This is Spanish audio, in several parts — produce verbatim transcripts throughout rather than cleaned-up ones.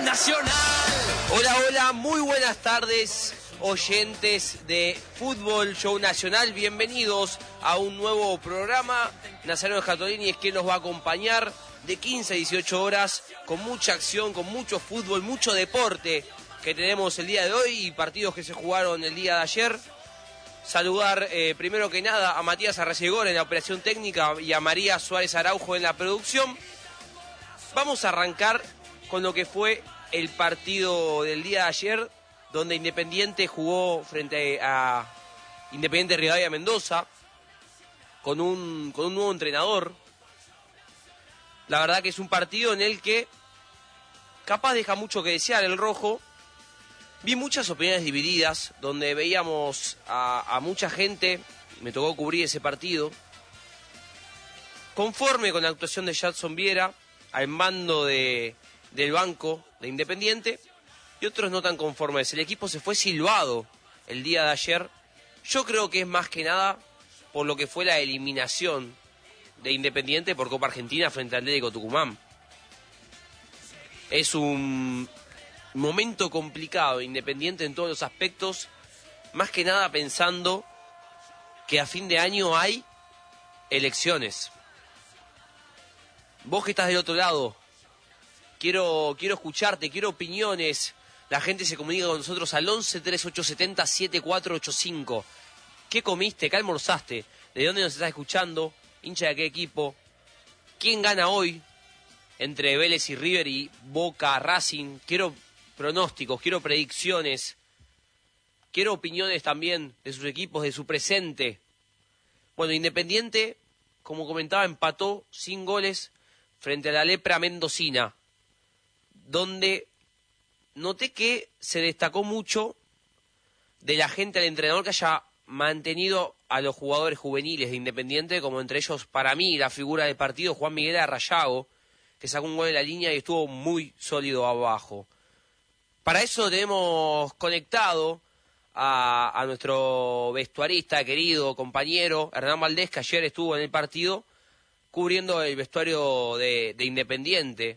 Nacional. Hola, hola, muy buenas tardes, oyentes de Fútbol Show Nacional. Bienvenidos a un nuevo programa. Nazareno Scatolini es quien nos va a acompañar de quince a dieciocho horas, con mucha acción, con mucho fútbol, mucho deporte que tenemos el día de hoy y partidos que se jugaron el día de ayer. Saludar eh, primero que nada a Matías Arrecegor en la operación técnica y a María Suárez Araujo en la producción. Vamos a arrancar con lo que fue el partido del día de ayer, donde Independiente jugó frente a Independiente Rivadavia Mendoza con un, con un nuevo entrenador. La verdad que es un partido en el que capaz deja mucho que desear el rojo. Vi muchas opiniones divididas, donde veíamos a, a mucha gente, me tocó cubrir ese partido, conforme con la actuación de Jadson Viera al mando de, del banco de Independiente, y otros no tan conformes. El equipo se fue silbado el día de ayer. Yo creo que es más que nada por lo que fue la eliminación de Independiente por Copa Argentina frente al Atlético Tucumán. Es un momento complicado, Independiente en todos los aspectos, más que nada pensando que a fin de año hay elecciones. Vos que estás del otro lado, quiero, quiero escucharte, quiero opiniones. La gente se comunica con nosotros al once, treinta y ocho setenta, setenta y cuatro ochenta y cinco. ¿Qué comiste? ¿Qué almorzaste? ¿De dónde nos estás escuchando? ¿Hincha de qué equipo? ¿Quién gana hoy entre Vélez y River y Boca, Racing? Quiero pronósticos, quiero predicciones, quiero opiniones también de sus equipos, de su presente. Bueno, Independiente, como comentaba, empató sin goles frente a la Lepra mendocina, donde noté que se destacó mucho de la gente al entrenador que haya mantenido a los jugadores juveniles de Independiente, como entre ellos, para mí, la figura del partido, Juan Miguel Arrayago, que sacó un gol de la línea y estuvo muy sólido abajo. Para eso tenemos conectado a, a nuestro vestuarista, querido compañero, Hernán Valdés, que ayer estuvo en el partido cubriendo el vestuario de, de Independiente.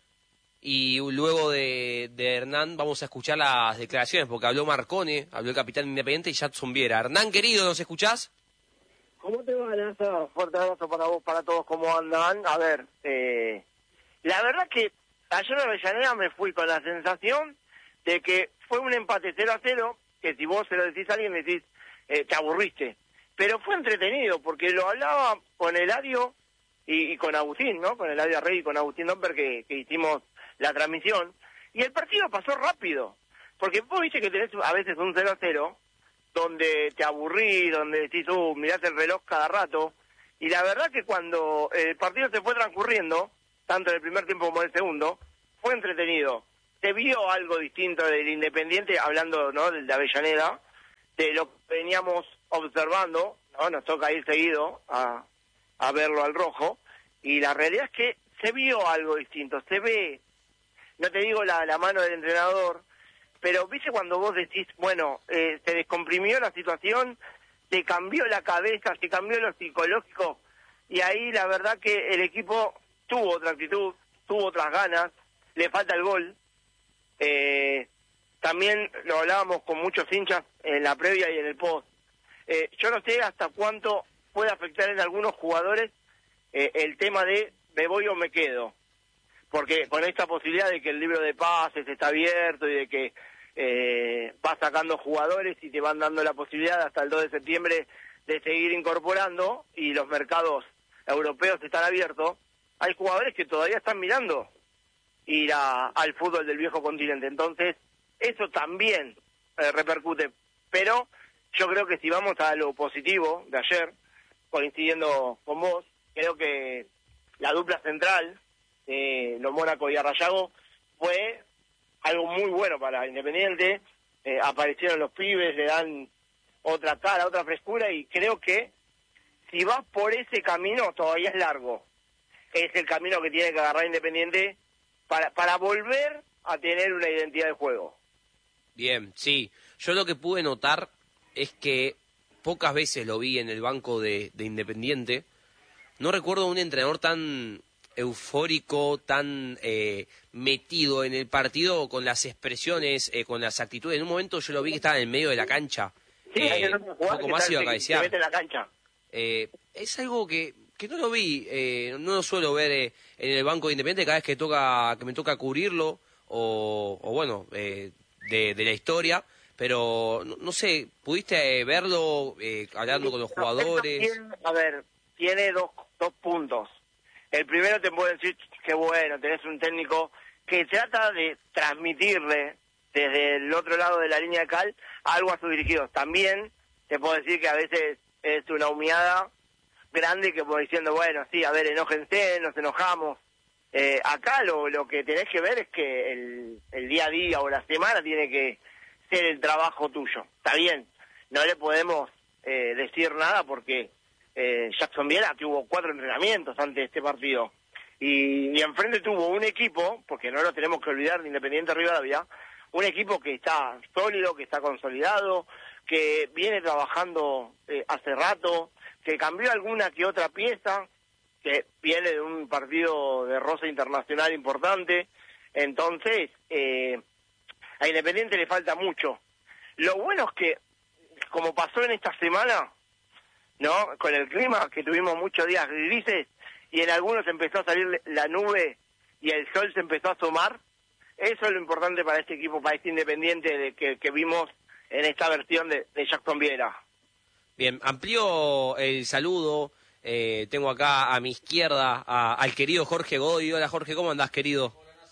Y luego de, de Hernán vamos a escuchar las declaraciones, porque habló Marcone, habló el capitán de Independiente y Jadson Viera. Hernán, querido, ¿nos escuchás? ¿Cómo te va, Nasa? Fuerte abrazo para vos, para todos, ¿cómo andan? A ver, eh, la verdad que ayer en Avellaneda me fui con la sensación de que fue un empate cero a cero, que si vos se lo decís a alguien, le decís, eh, te aburriste. Pero fue entretenido, porque lo hablaba con Eladio y, y con Agustín, ¿no? Con Eladio Arrey y con Agustín Domper, que, que hicimos la transmisión, y el partido pasó rápido, porque vos viste que tenés a veces un cero a cero, donde te aburrís, donde decís, uh, mirás el reloj cada rato, y la verdad que cuando el partido se fue transcurriendo, tanto en el primer tiempo como en el segundo, fue entretenido. Se vio algo distinto del Independiente, hablando, ¿no?, del de Avellaneda, de lo que veníamos observando, ¿no? Nos toca ir seguido a, a verlo al rojo, y la realidad es que se vio algo distinto, se ve, no te digo la, la mano del entrenador, pero viste cuando vos decís, bueno, eh, se descomprimió la situación, te cambió la cabeza, te cambió lo psicológico, y ahí la verdad que el equipo tuvo otra actitud, tuvo otras ganas, le falta el gol. Eh, también lo hablábamos con muchos hinchas en la previa y en el post. Eh, yo no sé hasta cuánto puede afectar en algunos jugadores eh, el tema de me voy o me quedo, porque con esta posibilidad de que el libro de pases está abierto y de que eh, vas sacando jugadores y te van dando la posibilidad hasta el dos de septiembre de seguir incorporando, y los mercados europeos están abiertos, hay jugadores que todavía están mirando ir a, al fútbol del viejo continente. Entonces, eso también eh, repercute. Pero yo creo que si vamos a lo positivo de ayer, coincidiendo con vos, creo que la dupla central, eh, Lo Mónaco y Arrayago, fue algo muy bueno para Independiente. Eh, aparecieron los pibes, le dan otra cara, otra frescura, y creo que si vas por ese camino, todavía es largo. Es el camino que tiene que agarrar Independiente para, para volver a tener una identidad de juego. Bien, sí. Yo lo que pude notar es que pocas veces lo vi en el banco de, de Independiente. No recuerdo un entrenador tan eufórico, tan eh, metido en el partido con las expresiones, eh, con las actitudes. En un momento yo lo vi que estaba en el medio de la cancha. Sí, eh, hay que no un jugar, poco que más iba a se- cabecear. se mete en la cancha. Eh, es algo que, que no lo vi, eh, no lo suelo ver eh, en el banco de Independiente cada vez que toca que me toca cubrirlo o, o bueno, eh, de, de la historia, pero no, no sé, ¿pudiste eh, verlo eh, hablando con los No, esto jugadores? tiene- a ver, tiene dos, dos puntos. El primero te puedo decir que bueno, tenés un técnico que trata de transmitirle desde el otro lado de la línea de cal algo a sus dirigidos. También te puedo decir que a veces es una humeada grande que como diciendo, bueno, sí, a ver, enójense, nos enojamos. Eh, acá lo, lo que tenés que ver es que el, el día a día o la semana tiene que ser el trabajo tuyo. Está bien, no le podemos eh, decir nada porque eh, Jackson Viera tuvo cuatro entrenamientos antes de este partido. Y, y enfrente tuvo un equipo, porque no lo tenemos que olvidar de Independiente Rivadavia, un equipo que está sólido, que está consolidado, que viene trabajando eh, hace rato, que cambió alguna que otra pieza, que viene de un partido de rosa internacional importante. Entonces, eh, a Independiente le falta mucho. Lo bueno es que, como pasó en esta semana, ¿no? Con el clima, que tuvimos muchos días grises, y en algunos empezó a salir la nube y el sol se empezó a asomar. Eso es lo importante para este equipo, para este Independiente de que, que vimos en esta versión de, de Jackson Viera. Bien, amplío el saludo. Eh, tengo acá a mi izquierda a- al querido Jorge Godoy. Hola Jorge, ¿cómo andás, querido?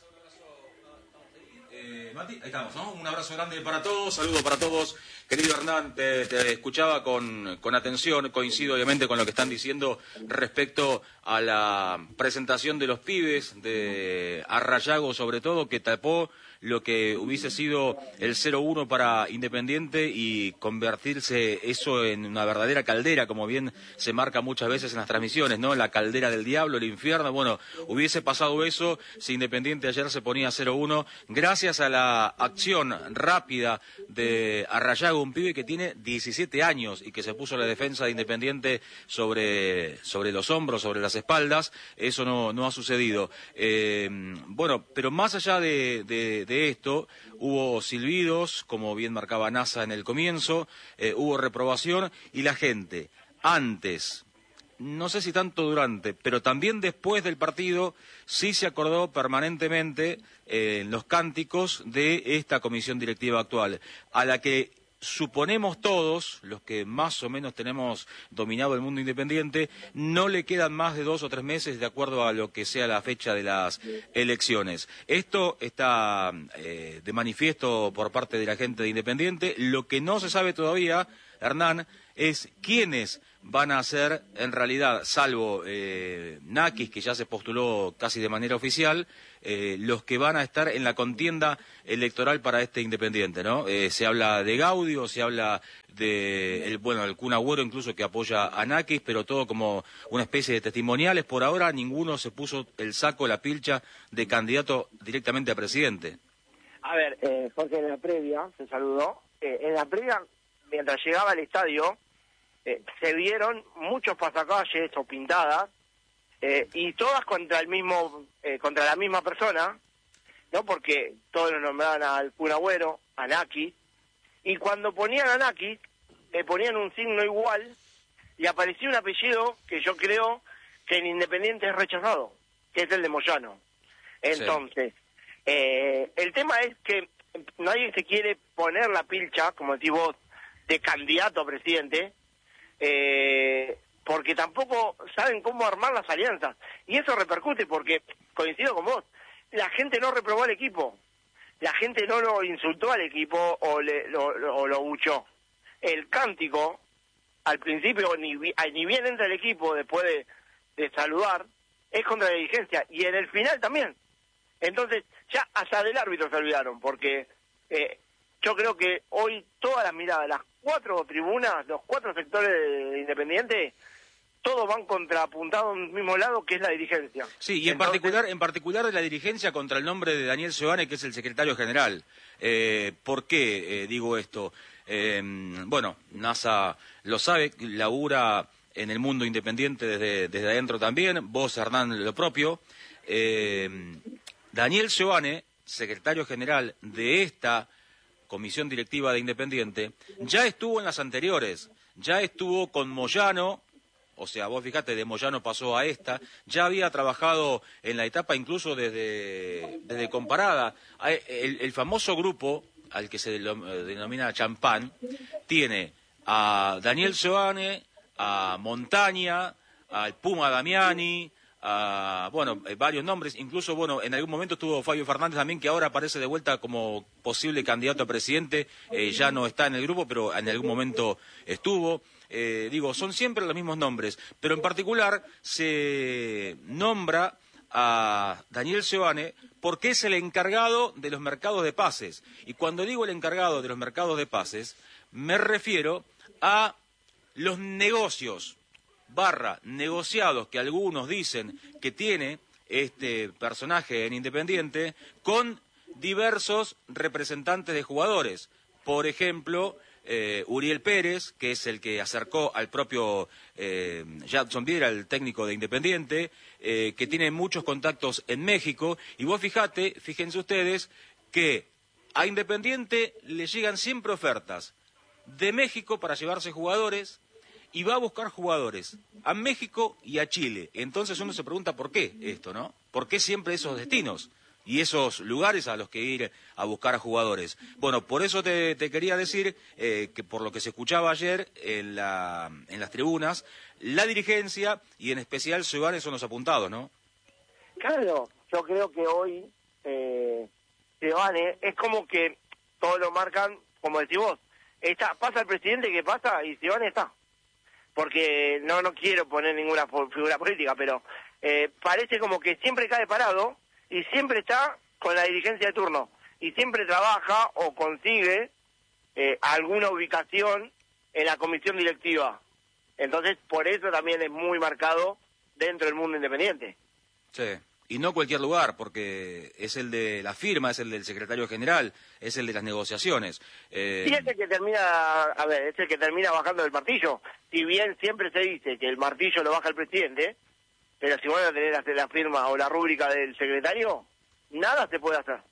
Eh, Mati, ahí estamos, ¿no? Un abrazo grande para todos, saludo para todos. Querido Hernán, te, te escuchaba con, con atención, coincido obviamente con lo que están diciendo respecto a la presentación de los pibes, de Arrayago sobre todo, que tapó lo que hubiese sido el cero uno para Independiente y convertirse eso en una verdadera caldera, como bien se marca muchas veces en las transmisiones, ¿no? La caldera del diablo, el infierno. Bueno, hubiese pasado eso si Independiente ayer se ponía cero uno, gracias a la acción rápida de Arrayago, un pibe que tiene diecisiete años y que se puso la defensa de Independiente sobre, sobre los hombros, sobre las espaldas. Eso no, no ha sucedido. Eh, bueno, pero más allá de, de, de esto, hubo silbidos, como bien marcaba NASA en el comienzo, eh, hubo reprobación y la gente, antes, no sé si tanto durante, pero también después del partido, sí se acordó permanentemente eh, en los cánticos de esta comisión directiva actual, a la que suponemos todos, los que más o menos tenemos dominado el mundo independiente, no le quedan más de dos o tres meses de acuerdo a lo que sea la fecha de las elecciones. Esto está eh, de manifiesto por parte de la gente de Independiente. Lo que no se sabe todavía, Hernán, es quiénes van a ser, en realidad, salvo eh, Nakis, que ya se postuló casi de manera oficial, eh, los que van a estar en la contienda electoral para este Independiente, ¿no? Eh, se habla de Gaudio, se habla de, el, bueno, el Kun Agüero incluso que apoya a Nakis, pero todo como una especie de testimoniales. Por ahora ninguno se puso el saco, la pilcha de candidato directamente a presidente. A ver, eh, Jorge, en la previa, se saludó, eh, en la previa, mientras llegaba al estadio, eh, se vieron muchos pasacalles o pintadas, eh, y todas contra el mismo, eh, contra la misma persona, ¿no? Porque todos lo nombraban al Kun Agüero, a Nakis, y cuando ponían a Nakis, le ponían un signo igual, y aparecía un apellido que yo creo que en Independiente es rechazado, que es el de Moyano. Entonces, sí. eh, el tema es que nadie se quiere poner la pilcha, como decís vos, de candidato a presidente, eh, porque tampoco saben cómo armar las alianzas. Y eso repercute porque, coincido con vos, la gente no reprobó al equipo, la gente no lo insultó al equipo o, le, lo, lo, o lo buchó. El cántico, al principio, ni, ni bien entra el equipo después de, de saludar, es contra la dirigencia, y en el final también. Entonces, ya hasta del árbitro se olvidaron, porque eh, yo creo que hoy todas las miradas, las cuatro tribunas, los cuatro sectores de Independiente, todos van contrapuntados a un mismo lado, que es la dirigencia. Sí, y en Entonces, particular en particular de la dirigencia contra el nombre de Daniel Seoane, que es el secretario general. Eh, ¿Por qué eh, digo esto? Eh, bueno, NASA lo sabe, labura en el mundo independiente desde, desde adentro también, vos, Hernán, lo propio. Eh, Daniel Seoane, secretario general de esta comisión directiva de Independiente, ya estuvo en las anteriores, ya estuvo con Moyano, o sea, vos fijate, de Moyano pasó a esta, ya había trabajado en la etapa incluso desde, desde Comparada. El, el famoso grupo, al que se denomina Champán, tiene a Daniel Seoane, a Montaña, al Puma Damiani, a, bueno, varios nombres, incluso, bueno, en algún momento estuvo Fabio Fernández también, que ahora aparece de vuelta como posible candidato a presidente, eh, ya no está en el grupo, pero en algún momento estuvo. Eh, digo, son siempre los mismos nombres, pero en particular se nombra a Daniel Seoane porque es el encargado de los mercados de pases. Y cuando digo el encargado de los mercados de pases, me refiero a los negocios barra negociados que algunos dicen que tiene este personaje en Independiente con diversos representantes de jugadores. Por ejemplo, eh, Uriel Pérez, que es el que acercó al propio eh, Jadson Viera, el técnico de Independiente, eh, que tiene muchos contactos en México. Y vos fijate, fíjense ustedes, que a Independiente le llegan siempre ofertas de México para llevarse jugadores, y va a buscar jugadores a México y a Chile. Entonces uno se pregunta por qué esto, ¿no? ¿Por qué siempre esos destinos y esos lugares a los que ir a buscar a jugadores? Bueno, por eso te, te quería decir eh, que por lo que se escuchaba ayer en, la, en las tribunas, la dirigencia y en especial Seoane son los apuntados, ¿no? Claro, yo creo que hoy eh, Seoane es como que todos lo marcan, como decís vos, está, pasa el presidente que pasa y Seoane está. Porque no no quiero poner ninguna figura política, pero eh, parece como que siempre cae parado y siempre está con la dirigencia de turno y siempre trabaja o consigue eh, alguna ubicación en la comisión directiva. Entonces, por eso también es muy marcado dentro del mundo independiente. Sí. Y no cualquier lugar, porque es el de la firma, es el del secretario general, es el de las negociaciones. Eh... Sí, es el que termina, a ver, es el que termina bajando del martillo. Si bien siempre se dice que el martillo lo baja el presidente, pero si vos no tenés la, la firma o la rúbrica del secretario, nada se puede hacer.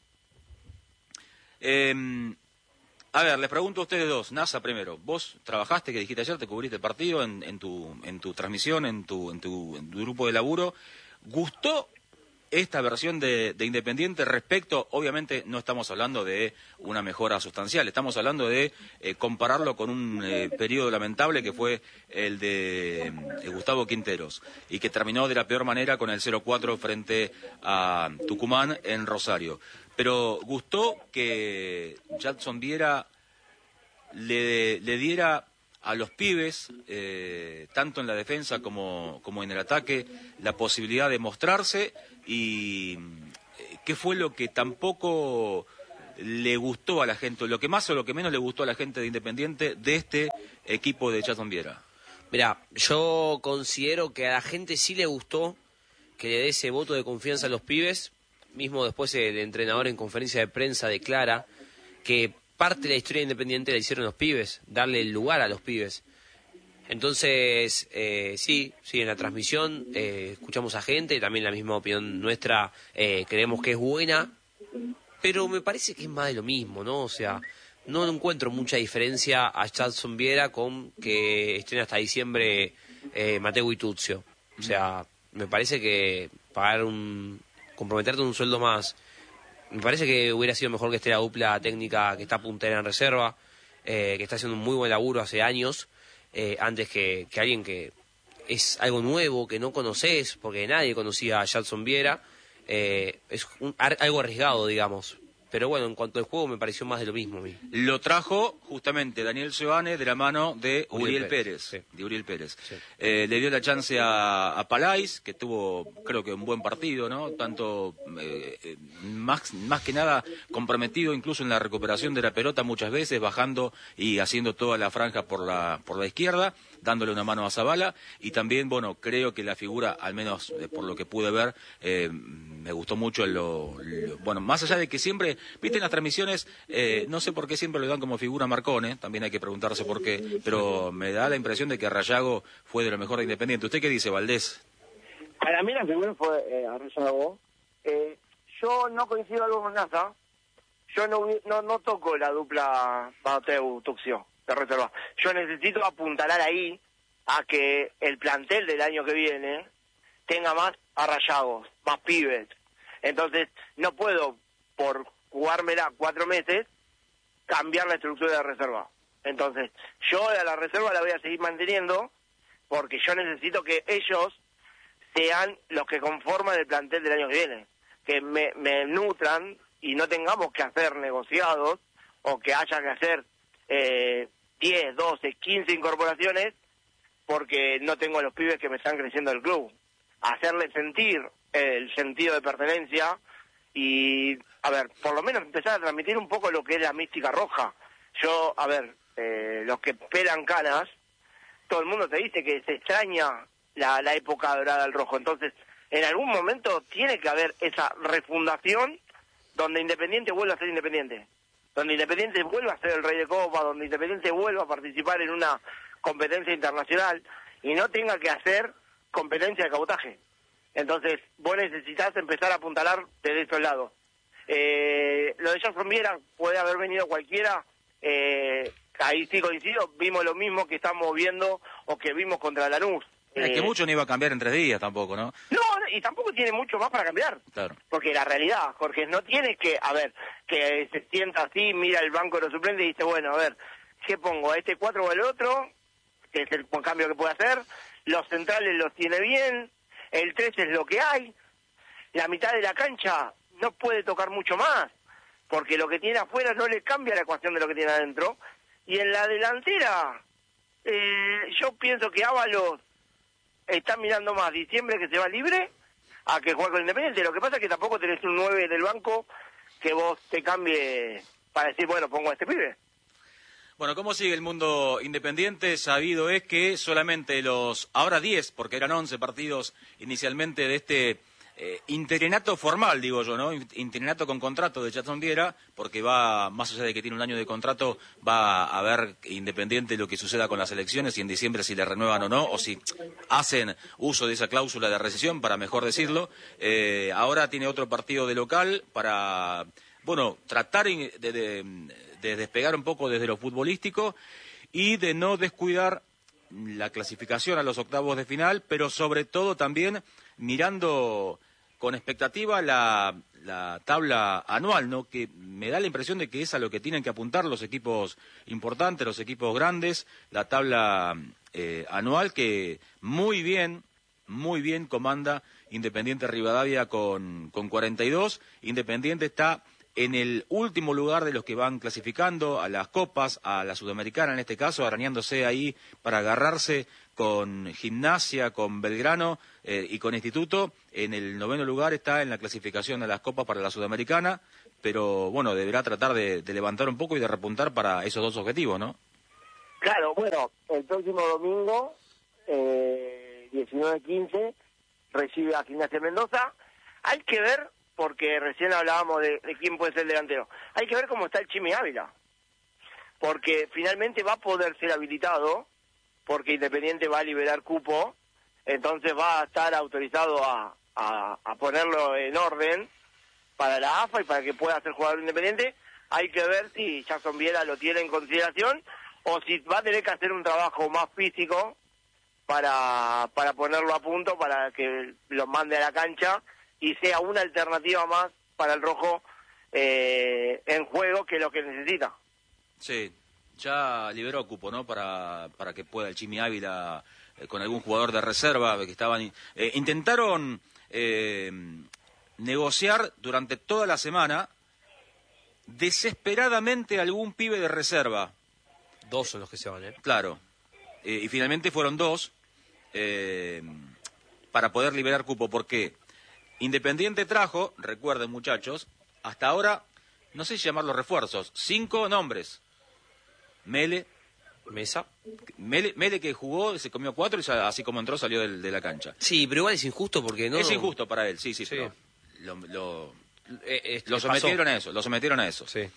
Eh, a ver, les pregunto a ustedes dos. NASA primero, vos trabajaste, que dijiste ayer, te cubriste el partido en, en, tu, en tu transmisión, en tu, en, tu, en tu grupo de laburo. ¿Gustó esta versión de, de Independiente respecto? Obviamente no estamos hablando de una mejora sustancial, estamos hablando de eh, compararlo con un eh, periodo lamentable que fue el de eh, Gustavo Quinteros y que terminó de la peor manera con el cero cuatro frente a Tucumán en Rosario. Pero gustó que Jadson Viera le, le diera a los pibes, eh, tanto en la defensa como, como en el ataque, la posibilidad de mostrarse. Y eh, ¿qué fue lo que tampoco le gustó a la gente, lo que más o lo que menos le gustó a la gente de Independiente de este equipo de Jadson Viera? Mirá, yo considero que a la gente sí le gustó que le dé ese voto de confianza a los pibes. Mismo después el entrenador en conferencia de prensa declara que parte de la historia de Independiente la hicieron los pibes, darle el lugar a los pibes. Entonces, eh, sí, sí, en la transmisión eh, escuchamos a gente, también la misma opinión nuestra, eh, creemos que es buena, pero me parece que es más de lo mismo, ¿no? O sea, no encuentro mucha diferencia a Jadson Viera con que estén hasta diciembre eh, Mateo y Tuzio. O sea, me parece que pagar un... comprometerte un sueldo más, me parece que hubiera sido mejor que esté la dupla técnica que está puntera en reserva, eh, que está haciendo un muy buen laburo hace años, eh, antes que, que alguien que es algo nuevo, que no conoces, porque nadie conocía a Jadson Viera, eh, es un, algo arriesgado, digamos. Pero bueno, en cuanto al juego me pareció más de lo mismo a mí. Lo trajo justamente Daniel Seoane de la mano de Uriel, Uriel Pérez, Pérez sí. de Uriel Pérez. Sí. Eh, le dio la chance a, a Palais, que tuvo, creo que un buen partido, ¿no? Tanto, eh, más, más que nada comprometido incluso en la recuperación de la pelota muchas veces, bajando y haciendo toda la franja por la, por la izquierda. dándole una mano a Zabala, y también, bueno, creo que la figura, al menos eh, por lo que pude ver, eh, me gustó mucho lo, lo, bueno, más allá de que siempre, viste, en las transmisiones, eh, no sé por qué siempre lo dan como figura Marcone, también hay que preguntarse por qué, pero me da la impresión de que Rayago fue de lo mejor de Independiente. ¿Usted qué dice, Valdés? Para mí la figura fue eh, Rayago. Eh, yo no coincido algo con NASA. Yo no, no no toco la dupla Mateu-Tuxio de reserva. Yo necesito apuntalar ahí a que el plantel del año que viene tenga más arrayagos, más pibes. Entonces, no puedo, por jugármela cuatro meses, cambiar la estructura de reserva. Entonces, yo a la reserva la voy a seguir manteniendo, porque yo necesito que ellos sean los que conforman el plantel del año que viene. Que me, me nutran y no tengamos que hacer negociados o que haya que hacer eh, diez, doce, quince incorporaciones porque no tengo a los pibes que me están creciendo el club. Hacerles sentir el sentido de pertenencia y, a ver, por lo menos empezar a transmitir un poco lo que es la mística roja. Yo, a ver, eh, los que pelan canas, todo el mundo te dice que se extraña la, la época dorada del rojo. Entonces, en algún momento tiene que haber esa refundación donde Independiente vuelva a ser Independiente, donde Independiente vuelva a ser el Rey de Copa, donde Independiente vuelva a participar en una competencia internacional y no tenga que hacer competencia de cabotaje. Entonces, vos necesitas empezar a apuntalar desde estos lados. Eh, lo de Jackson Viera puede haber venido cualquiera, eh, ahí sí coincido, vimos lo mismo que estamos viendo o que vimos contra Lanús. Es que mucho no iba a cambiar en tres días tampoco, ¿no? No, y tampoco tiene mucho más para cambiar. Claro. Porque la realidad, Jorge, no tiene que, a ver, que se sienta así, mira el banco de los suplentes y dice, bueno, a ver, ¿qué pongo? ¿A este cuatro o al otro? Que es el cambio que puede hacer. Los centrales los tiene bien. El tres es lo que hay. La mitad de la cancha no puede tocar mucho más. Porque lo que tiene afuera no le cambia la ecuación de lo que tiene adentro. Y en la delantera, eh, yo pienso que Ábalos está mirando más diciembre que se va libre a que jugar con Independiente. Lo que pasa es que tampoco tenés un nueve del banco que vos te cambie para decir, bueno, pongo a este pibe. Bueno, ¿cómo sigue el mundo independiente? Sabido es que solamente los, ahora diez, porque eran once partidos inicialmente de este eh, interinato formal, digo yo, ¿no? Interinato con contrato de Jackson Viera, porque va, más allá de que tiene un año de contrato, va a ver independiente lo que suceda con las elecciones y en diciembre si le renuevan o no, o si hacen uso de esa cláusula de rescisión, para mejor decirlo. Eh, ahora tiene otro partido de local para, bueno, tratar de, de, de despegar un poco desde lo futbolístico y de no descuidar la clasificación a los octavos de final, pero sobre todo también mirando con expectativa la, la tabla anual, ¿no? Que me da la impresión de que es a lo que tienen que apuntar los equipos importantes, los equipos grandes, la tabla eh, anual que muy bien, muy bien comanda Independiente Rivadavia con, con cuarenta y dos. Independiente está en el último lugar de los que van clasificando a las copas, a la Sudamericana en este caso, arañándose ahí para agarrarse con Gimnasia, con Belgrano eh, y con Instituto. En el noveno lugar está en la clasificación a las copas para la Sudamericana, pero bueno, deberá tratar de, de levantar un poco y de repuntar para esos dos objetivos, ¿no? Claro, bueno, el próximo domingo, eh, diecinueve quince, recibe a Gimnasia Mendoza. Hay que ver, porque recién hablábamos de, de quién puede ser el delantero, hay que ver cómo está el Chimi Ávila, porque finalmente va a poder ser habilitado, porque Independiente va a liberar cupo, entonces va a estar autorizado a, a, a ponerlo en orden para la A F A y para que pueda ser jugador Independiente. Hay que ver si Jackson Viera lo tiene en consideración o si va a tener que hacer un trabajo más físico para, para ponerlo a punto, para que lo mande a la cancha y sea una alternativa más para el rojo eh, en juego, que es lo que necesita. Sí, ya liberó cupo, ¿no? Para, para que pueda el Chimi Ávila eh, con algún jugador de reserva que estaban... Eh, intentaron eh, negociar durante toda la semana desesperadamente algún pibe de reserva. Dos son los que se van, ¿eh? Claro. Eh, y finalmente fueron dos eh, para poder liberar cupo. ¿Por qué? Independiente trajo, recuerden muchachos, hasta ahora, no sé si llamarlos refuerzos, cinco nombres. Mele, Mesa. Mele, Mele que jugó, se comió cuatro y así como entró salió del, de la cancha. Sí, pero igual es injusto porque no... Es injusto para él, sí, sí, sí. pero lo, lo, eh, eh, lo sometieron a eso, lo sometieron a eso. Sí.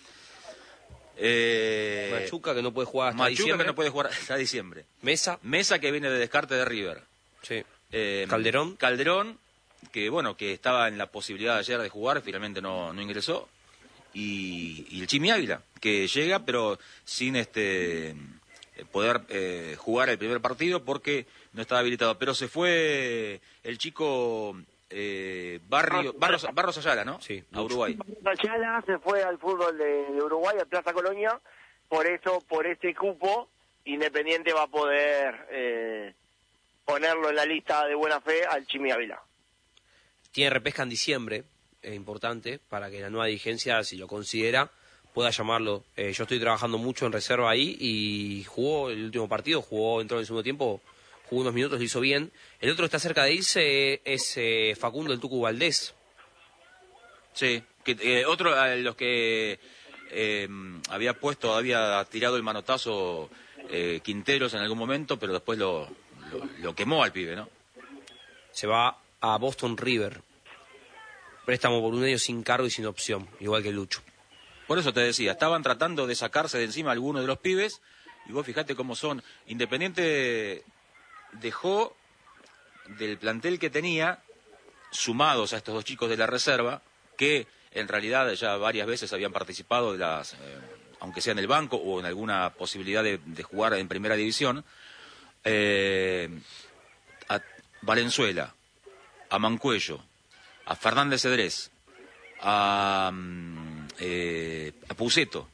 Eh, Machuca que no puede jugar hasta Machuca diciembre. que no puede jugar hasta diciembre. Mesa. Mesa que viene de descarte de River. Sí. Eh, Calderón. Calderón, que bueno, que estaba en la posibilidad ayer de jugar, finalmente no, no ingresó. Y, y el Chimi Ávila, que llega pero sin este poder eh, jugar el primer partido porque no estaba habilitado. Pero se fue el chico eh, Barrio, Barros, Barros Ayala, ¿no? Sí. A Uruguay. Ayala se fue al fútbol de, de Uruguay, a Plaza Colonia, por eso, por ese cupo, Independiente va a poder eh, ponerlo en la lista de buena fe al Chimi Ávila. Tiene repesca en diciembre, es importante, para que la nueva dirigencia, si lo considera, pueda llamarlo. Eh, yo estoy trabajando mucho en reserva ahí y jugó el último partido, jugó, entró en el segundo tiempo, jugó unos minutos, lo hizo bien. El otro que está cerca de irse es eh, Facundo el Tucu Valdés. Sí, que, eh, otro a los que eh, había puesto, había tirado el manotazo eh, Quinteros en algún momento, pero después lo, lo, lo quemó al pibe, ¿no? Se va a Boston River. Préstamo por un año sin cargo y sin opción, igual que Lucho. Por eso te decía, estaban tratando de sacarse de encima algunos de los pibes, y vos fijate cómo son. Independiente dejó del plantel que tenía, sumados a estos dos chicos de la reserva, que en realidad ya varias veces habían participado de las, eh, aunque sea en el banco o en alguna posibilidad de, de jugar en primera división, eh, a Valenzuela, a Mancuello, a Fernández Cedrés, a, eh, a Puceto,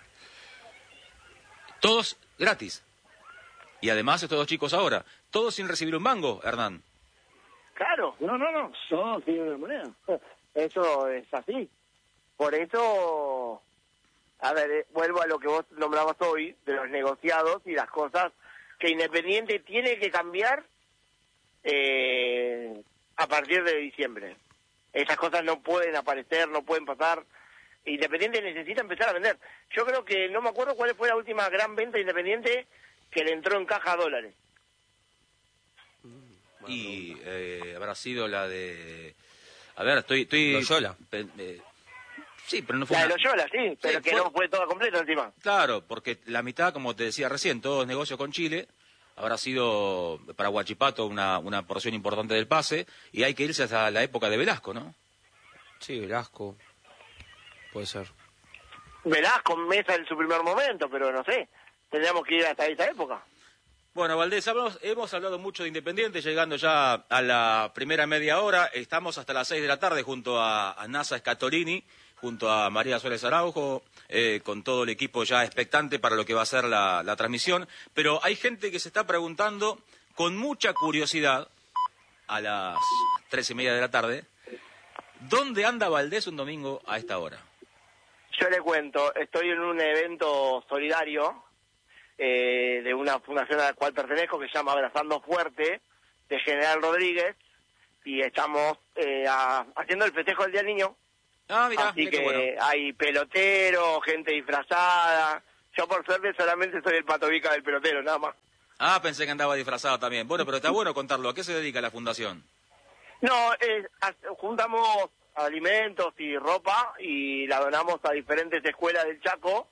todos gratis. Y además estos dos chicos ahora, todos sin recibir un mango, Hernán. Claro, no, no, no, yo sí una moneda. Eso es así. Por eso, a ver, eh, vuelvo a lo que vos nombrabas hoy, de los negociados y las cosas que Independiente tiene que cambiar eh, a partir de diciembre. Esas cosas no pueden aparecer, no pueden pasar. Independiente necesita empezar a vender. Yo creo que, no me acuerdo cuál fue la última gran venta de Independiente que le entró en caja a dólares. Y eh, habrá sido la de... A ver, estoy... estoy Loyola. Eh, eh, sí, pero no fue La una... de Loyola, sí, pero Sí, que fue... no fue toda completa encima. Claro, porque la mitad, como te decía recién, todos negocios con Chile, habrá sido para Huachipato una, una porción importante del pase, y hay que irse hasta la época de Velasco, ¿no? Sí, Velasco. Puede ser. Velasco, Mesa en su primer momento, pero no sé, tendríamos que ir hasta esa época. Bueno, Valdés, hemos, hemos hablado mucho de Independiente, llegando ya a la primera media hora. Estamos hasta las seis de la tarde junto a, a Nasa Scatolini, junto a María Suárez Araujo, eh, con todo el equipo ya expectante para lo que va a ser la, la transmisión. Pero hay gente que se está preguntando con mucha curiosidad, a las tres y media de la tarde, ¿dónde anda Valdés un domingo a esta hora? Yo le cuento, estoy en un evento solidario eh, de una fundación a la cual pertenezco que se llama Abrazando Fuerte, de General Rodríguez, y estamos eh, a, haciendo el festejo del Día del Niño. Ah, mirá, Así mirá que qué bueno. hay pelotero, gente disfrazada. Yo por suerte solamente soy el patobica del pelotero, nada más. Ah, pensé que andaba disfrazado también. Bueno, pero está bueno contarlo. ¿A qué se dedica la fundación? No, eh, juntamos alimentos y ropa y la donamos a diferentes escuelas del Chaco,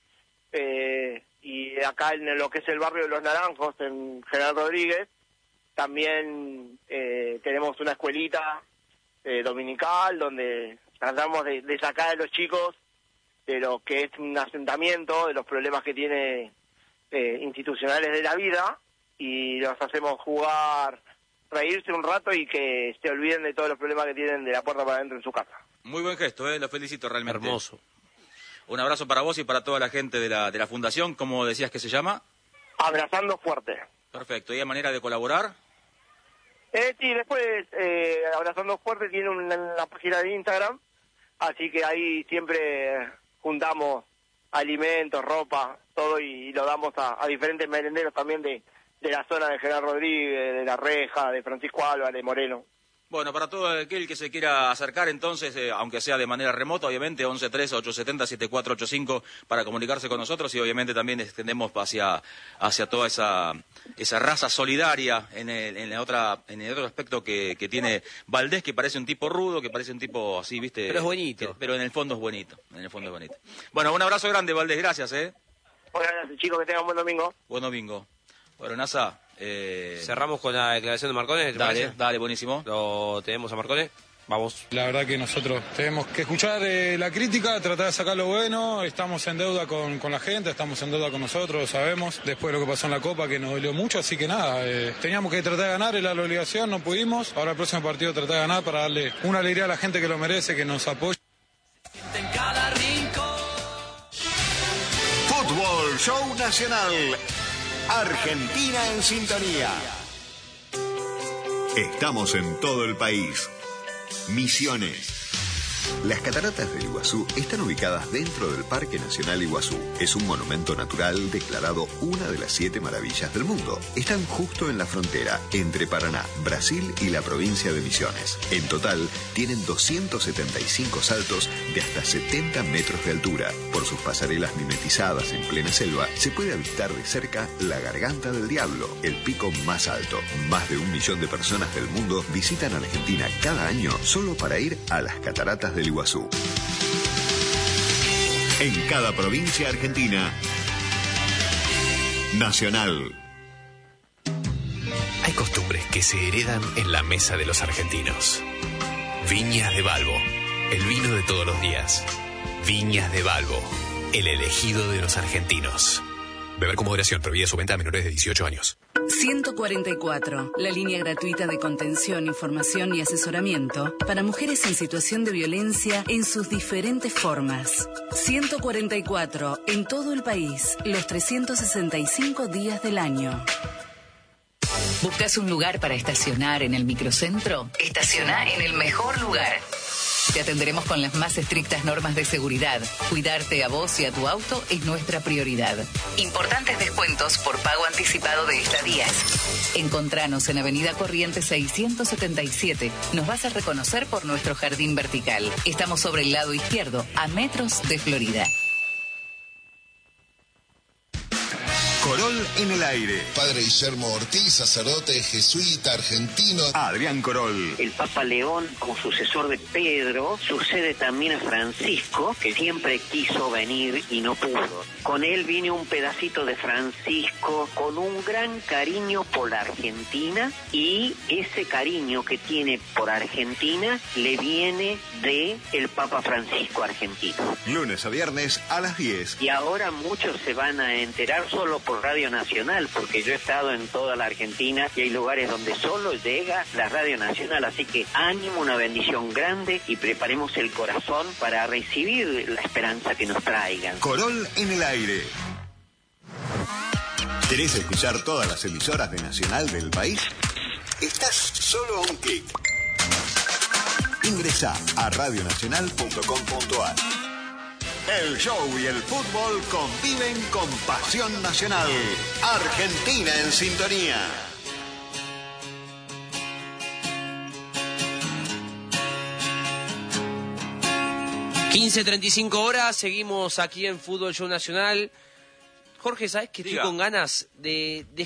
eh, y acá en lo que es el barrio de Los Naranjos, en General Rodríguez, también eh, tenemos una escuelita eh, dominical donde tratamos de, de sacar a los chicos de lo que es un asentamiento, de los problemas que tiene eh, institucionales de la vida, y los hacemos jugar, reírse un rato y que se olviden de todos los problemas que tienen de la puerta para adentro en su casa. Muy buen gesto, ¿eh? Lo felicito realmente. Hermoso. Un abrazo para vos y para toda la gente de la, de la fundación. ¿Cómo decías que se llama? Abrazando Fuerte. Perfecto. ¿Y hay manera de colaborar? Eh, sí, después eh, Abrazando Fuerte tiene una, una página de Instagram, así que ahí siempre juntamos alimentos, ropa, todo, y, y lo damos a, a diferentes merenderos también de, de la zona de General Rodríguez, de La Reja, de Francisco Álvarez, Moreno. Bueno, para todo aquel que se quiera acercar, entonces, eh, aunque sea de manera remota, obviamente, once tres ocho siete cero siete cuatro ocho cinco para comunicarse con nosotros y obviamente también extendemos hacia, hacia toda esa, esa raza solidaria en el, en la otra, en el otro aspecto que, que tiene Valdés, que parece un tipo rudo, que parece un tipo así, ¿viste? Pero es bonito. Que, pero en el fondo es bonito, en el fondo es bonito. Bueno, un abrazo grande, Valdés, gracias, ¿eh? Buenas noches, chicos, que tengan buen domingo. Buen domingo. Bueno, Nasa... Eh... Cerramos con la declaración de Marcone. ¿Te dale, parece? dale, buenísimo. Lo tenemos a Marcone. Vamos. La verdad que nosotros tenemos que escuchar eh, la crítica, tratar de sacar lo bueno. Estamos en deuda con, con la gente, estamos en deuda con nosotros, lo sabemos. Después de lo que pasó en la Copa, que nos dolió mucho, así que nada, eh, teníamos que tratar de ganar, era la obligación, no pudimos. Ahora el próximo partido tratar de ganar para darle una alegría a la gente que lo merece, que nos apoya. Fútbol Show Nacional. Argentina en sintonía. Estamos en todo el país. Misiones. Las cataratas del Iguazú están ubicadas dentro del Parque Nacional Iguazú. Es un monumento natural declarado una de las siete maravillas del mundo. Están justo en la frontera entre Paraná, Brasil y la provincia de Misiones. En total, tienen doscientos setenta y cinco saltos de hasta setenta metros de altura. Por sus pasarelas mimetizadas en plena selva, se puede avistar de cerca la Garganta del Diablo, el pico más alto. Más de un millón de personas del mundo visitan Argentina cada año solo para ir a las cataratas del Iguazú. En cada provincia argentina, Nacional. Hay costumbres que se heredan en la mesa de los argentinos. Viñas de Balbo, el vino de todos los días. Viñas de Balbo, el elegido de los argentinos. Beber con moderación, prohibida su venta a menores de dieciocho años. ciento cuarenta y cuatro, la línea gratuita de contención, información y asesoramiento para mujeres en situación de violencia en sus diferentes formas. ciento cuarenta y cuatro, en todo el país, los trescientos sesenta y cinco días del año. ¿Buscas un lugar para estacionar en el microcentro? Estaciona en el mejor lugar. Te atenderemos con las más estrictas normas de seguridad. Cuidarte a vos y a tu auto es nuestra prioridad. Importantes descuentos por pago anticipado de estadías. Encontranos en Avenida Corrientes seiscientos setenta y siete. Nos vas a reconocer por nuestro jardín vertical. Estamos sobre el lado izquierdo, a metros de Florida. Corol en el aire. Padre Guillermo Ortiz, sacerdote jesuita argentino. Adrián Corol. El Papa León, como sucesor de Pedro, sucede también a Francisco, que siempre quiso venir y no pudo. Con él viene un pedacito de Francisco con un gran cariño por la Argentina, y ese cariño que tiene por Argentina le viene de el Papa Francisco argentino. Lunes a viernes a las diez. Y ahora muchos se van a enterar solo por Radio Nacional, porque yo he estado en toda la Argentina y hay lugares donde solo llega la Radio Nacional, así que ánimo, una bendición grande y preparemos el corazón para recibir la esperanza que nos traigan. Corol en el aire. ¿Querés escuchar todas las emisoras de Nacional del país? Estás solo a un clic. Ingresá a radio nacional punto com punto a r. El show y el fútbol conviven con pasión nacional. Argentina en sintonía. quince treinta y cinco horas, seguimos aquí en Fútbol Show Nacional. Jorge, ¿sabes que estoy Diga. con ganas de, de